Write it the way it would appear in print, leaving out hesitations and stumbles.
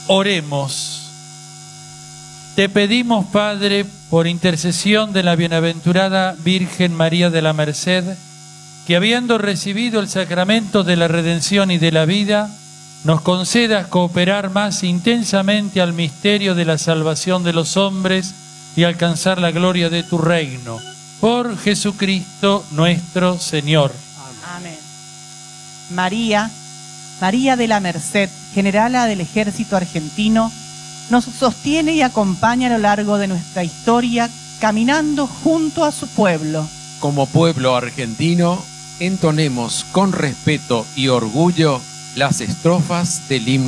Oremos. Te pedimos, Padre, por intercesión de la bienaventurada Virgen María de la Merced, que habiendo recibido el sacramento de la redención y de la vida, nos concedas cooperar más intensamente al misterio de la salvación de los hombres y alcanzar la gloria de tu reino. Por Jesucristo nuestro Señor. Amén. María de la Merced, generala del ejército argentino, nos sostiene y acompaña a lo largo de nuestra historia, caminando junto a su pueblo. Como pueblo argentino, entonemos con respeto y orgullo las estrofas del himno